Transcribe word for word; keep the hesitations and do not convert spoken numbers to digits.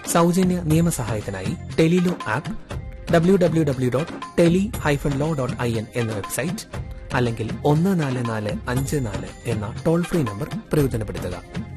സൗജന്യ നിയമസഹായത്തിനായി Tele-Law app, W W W dot tele hyphen law dot I N എന്ന website, അല്ലെങ്കിൽ ഒന്ന് നാല് നാല് അഞ്ച് നാല് എന്ന ടോൾ ഫ്രീ നമ്പർ പ്രയോജനപ്പെടുത്തുക.